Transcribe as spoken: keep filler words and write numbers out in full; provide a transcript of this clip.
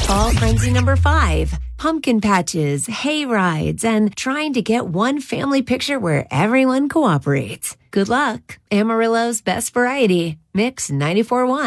Fall frenzy number five, pumpkin patches, hay rides, and trying to get one family picture where everyone cooperates. Good luck. Amarillo's best variety. Mix ninety-four point one.